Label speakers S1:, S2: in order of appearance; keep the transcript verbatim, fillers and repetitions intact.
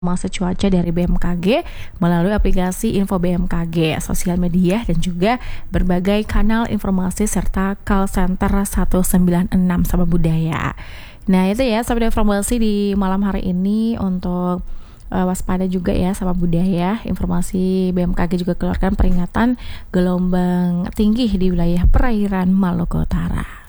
S1: informasi cuaca dari B M K G melalui aplikasi Info B M K G, sosial media, dan juga berbagai kanal informasi serta call center satu sembilan enam Sabah Budaya. Nah itu ya sahabat informasi di malam hari ini untuk uh, waspada juga ya Sabah Budaya. Informasi B M K G juga keluarkan peringatan gelombang tinggi di wilayah perairan Maluku Utara.